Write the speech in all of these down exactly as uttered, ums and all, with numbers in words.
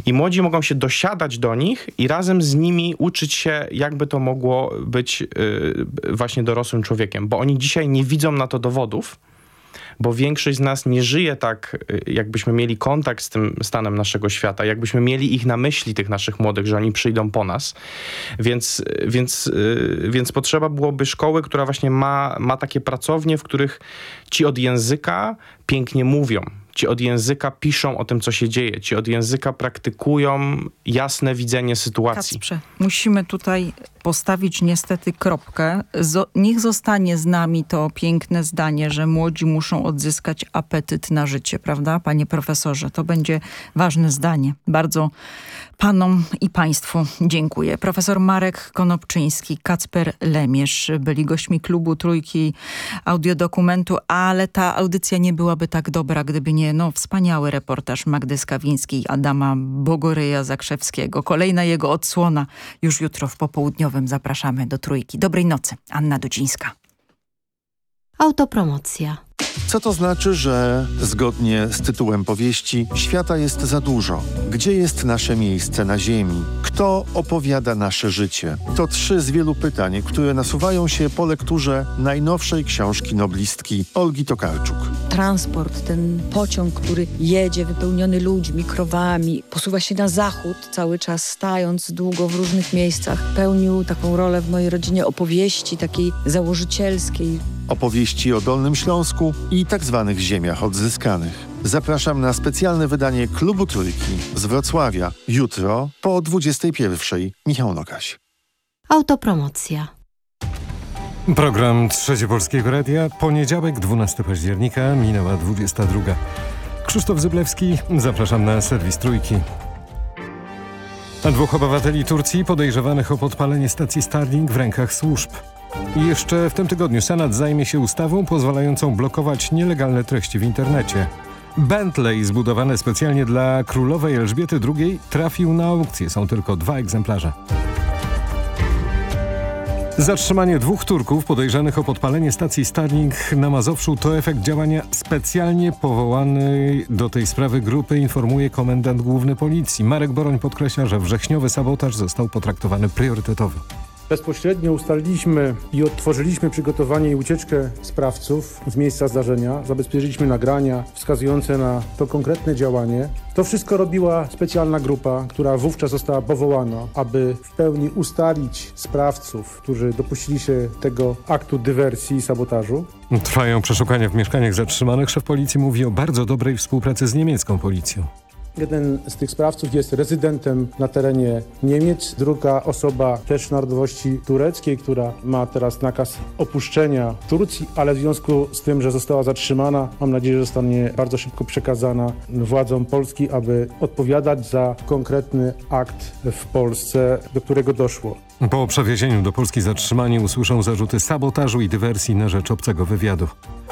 I młodzi mogą się dosiadać do nich i razem z nimi uczyć się, jakby to mogło być yy, właśnie dorosłym człowiekiem. Bo oni dzisiaj nie widzą na to dowodów, bo większość z nas nie żyje tak, jakbyśmy mieli kontakt z tym stanem naszego świata, jakbyśmy mieli ich na myśli, tych naszych młodych, że oni przyjdą po nas. Więc, więc, więc potrzeba byłoby szkoły, która właśnie ma, ma takie pracownie, w których ci od języka pięknie mówią. Ci od języka piszą o tym, co się dzieje. Ci od języka praktykują jasne widzenie sytuacji. Kacprze, musimy tutaj postawić niestety kropkę. Zo- niech zostanie z nami to piękne zdanie, że młodzi muszą odzyskać apetyt na życie, prawda, panie profesorze? To będzie ważne zdanie. Bardzo panom i państwu dziękuję. Profesor Marek Konopczyński, Kacper Lemierz byli gośćmi klubu Trójki Audiodokumentu, ale ta audycja nie byłaby tak dobra, gdyby nie no, wspaniały reportaż Magdy Skawińskiej, Adama Bogoryja-Zakrzewskiego. Kolejna jego odsłona już jutro w popołudniowym. Zapraszamy do Trójki. Dobrej nocy. Anna Dudzińska. Autopromocja. Co to znaczy, że zgodnie z tytułem powieści świata jest za dużo? Gdzie jest nasze miejsce na ziemi? Kto opowiada nasze życie? To trzy z wielu pytań, które nasuwają się po lekturze najnowszej książki noblistki Olgi Tokarczuk. Transport, ten pociąg, który jedzie wypełniony ludźmi, krowami, posuwa się na zachód, cały czas stając długo w różnych miejscach. Pełnił taką rolę w mojej rodzinie opowieści takiej założycielskiej. Opowieści o Dolnym Śląsku i tak zwanych ziemiach odzyskanych. Zapraszam na specjalne wydanie Klubu Trójki z Wrocławia. Jutro po dwudziestej pierwszej. Michał Nogaś. Autopromocja. Program Trzecie Polskiego Radia. Poniedziałek, dwunastego października, minęła dwudziesta druga. Krzysztof Zyblewski, zapraszam na serwis Trójki. Dwóch obywateli Turcji podejrzewanych o podpalenie stacji Starlink w rękach służb. I jeszcze w tym tygodniu Senat zajmie się ustawą pozwalającą blokować nielegalne treści w internecie. Bentley zbudowany specjalnie dla królowej Elżbiety drugiej trafił na aukcję. Są tylko dwa egzemplarze. Zatrzymanie dwóch Turków podejrzanych o podpalenie stacji Starlink na Mazowszu to efekt działania specjalnie powołanej do tej sprawy grupy, informuje komendant główny policji. Marek Boroń podkreśla, że wrześniowy sabotaż został potraktowany priorytetowo. Bezpośrednio ustaliliśmy i odtworzyliśmy przygotowanie i ucieczkę sprawców z miejsca zdarzenia. Zabezpieczyliśmy nagrania wskazujące na to konkretne działanie. To wszystko robiła specjalna grupa, która wówczas została powołana, aby w pełni ustalić sprawców, którzy dopuścili się tego aktu dywersji i sabotażu. Trwają przeszukania w mieszkaniach zatrzymanych. Szef policji mówi o bardzo dobrej współpracy z niemiecką policją. Jeden z tych sprawców jest rezydentem na terenie Niemiec, druga osoba też narodowości tureckiej, która ma teraz nakaz opuszczenia Turcji, ale w związku z tym, że została zatrzymana, mam nadzieję, że zostanie bardzo szybko przekazana władzom Polski, aby odpowiadać za konkretny akt w Polsce, do którego doszło. Po przewiezieniu do Polski zatrzymani usłyszą zarzuty sabotażu i dywersji na rzecz obcego wywiadu.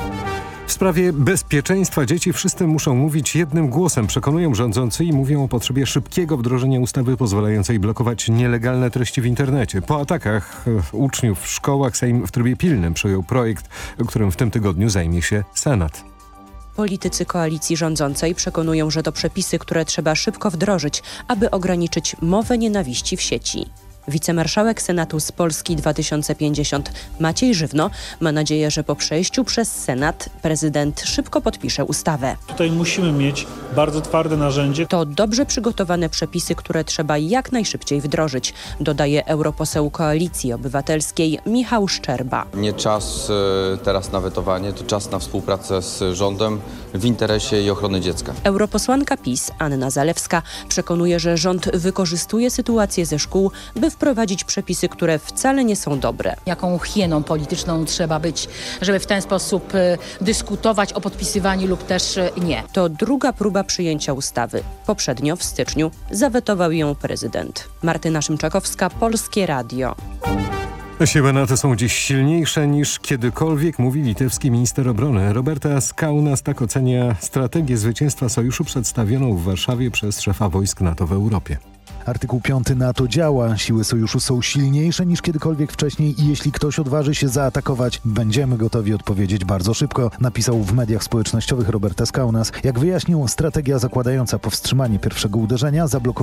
W sprawie bezpieczeństwa dzieci wszyscy muszą mówić jednym głosem, przekonują rządzący i mówią o potrzebie szybkiego wdrożenia ustawy pozwalającej blokować nielegalne treści w internecie. Po atakach uczniów w szkołach Sejm w trybie pilnym przyjął projekt, którym w tym tygodniu zajmie się Senat. Politycy koalicji rządzącej przekonują, że to przepisy, które trzeba szybko wdrożyć, aby ograniczyć mowę nienawiści w sieci. Wicemarszałek Senatu z Polski dwa tysiące pięćdziesiąt Maciej Żywno ma nadzieję, że po przejściu przez Senat prezydent szybko podpisze ustawę. Tutaj musimy mieć bardzo twarde narzędzie. To dobrze przygotowane przepisy, które trzeba jak najszybciej wdrożyć, dodaje europoseł Koalicji Obywatelskiej Michał Szczerba. Nie czas y, teraz na wetowanie, to czas na współpracę z rządem w interesie i ochrony dziecka. Europosłanka PiS Anna Zalewska przekonuje, że rząd wykorzystuje sytuację ze szkół, by wprowadzić przepisy, które wcale nie są dobre. Jaką hieną polityczną trzeba być, żeby w ten sposób y, dyskutować o podpisywaniu lub też y, nie. To druga próba przyjęcia ustawy. Poprzednio w styczniu zawetował ją prezydent. Martyna Szymczakowska, Polskie Radio. Siły NATO są dziś silniejsze niż kiedykolwiek, mówi litewski minister obrony. Robertas Kaunas tak ocenia strategię zwycięstwa sojuszu przedstawioną w Warszawie przez szefa wojsk NATO w Europie. Artykuł piąty NATO działa. Siły sojuszu są silniejsze niż kiedykolwiek wcześniej i jeśli ktoś odważy się zaatakować, będziemy gotowi odpowiedzieć bardzo szybko, napisał w mediach społecznościowych Robertas Kaunas. Jak wyjaśnił, strategia zakładająca powstrzymanie pierwszego uderzenia zablokowała